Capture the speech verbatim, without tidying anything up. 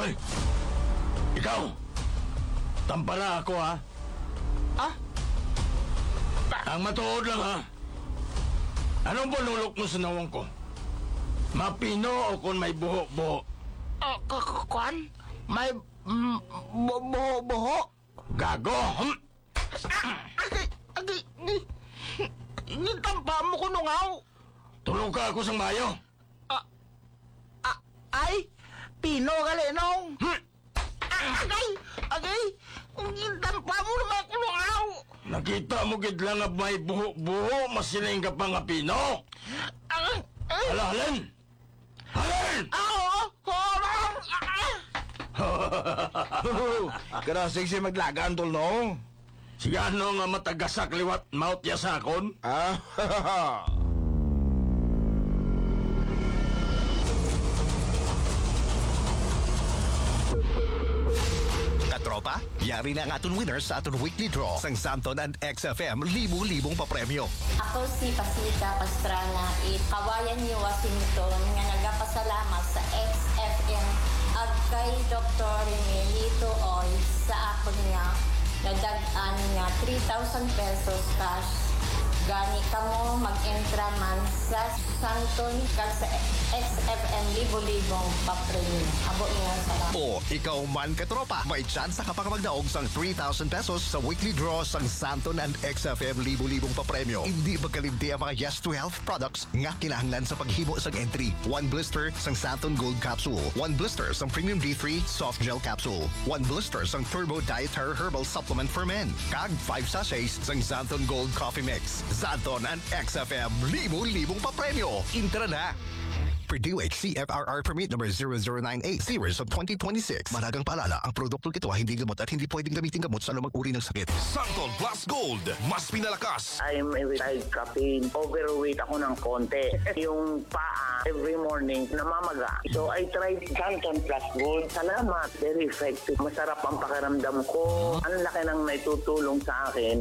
Hoy! Ikaw! Tampala ako, ha? Ah? Ang matuod lang, ha? Anong bululok mo sa nawang ko? Mapino o kung may buho-buho? Ah, kakuan? May mm, bu- buho-buho? Gago! Hmm? Agay, agay, ni... Nitampa mo ko nungaw. Tulog ka ako sa mayo. Ah, ah, ay, Pino galinong. Hmm? Agay, agay, nitampa mo naman ko nungaw. Nakita mo gid lang nga may buho-buho, masiling ka pa nga Pino. Ay, ay, Hala, halin! Halin! ah, horang, ah, Kada sexy maglagaan tol no? Si ano nga matagasak liwat maut ya sakon? Ah, Katropa, yari na ang aton winners sa aton weekly draw sang Santon and X F M libo-libong papremyo. Ako si Pasita Pastrana, kawayan ni Washington nga nagapasalamat sa X F M at kay Doctor Melito Oy sa ako niya nadagan nga three thousand pesos cash. Gani kamo mag-entra man sa Santon kag sa X F M libo-libong papremyo. Abo niya salamat. O ikaw man katropa, may chance ka pang magdaog sang three thousand pesos sa weekly draw sang Santon and X F M libo-libong papremyo. Hindi magkalimti ang mga Yes to Health products nga kinahanglan sa paghimo sang entry. One blister sang Santon Gold Capsule, one blister sang Premium D three Soft Gel Capsule, one blister sang Turbo Dietary Herbal Supplement for Men, kag five sachets sang Santon Gold Coffee Mix. Santon and X F M libo-libong papremyo. Intra na! Purdue H C F R R Permit number zero zero nine eight series of twenty twenty-six. Maragang paalala, ang produktong ito ay hindi gamot at hindi pwedeng gamitin gamot sa lumang uri ng sakit. Santon Plus Gold, mas pinalakas. I'm a retired caffeine. Overweight ako ng konti. Yung paa, every morning, namamaga. So I tried Santon Plus Gold. Salamat. Very effective. Masarap ang pakiramdam ko. Ang laki ng naitutulong sa akin.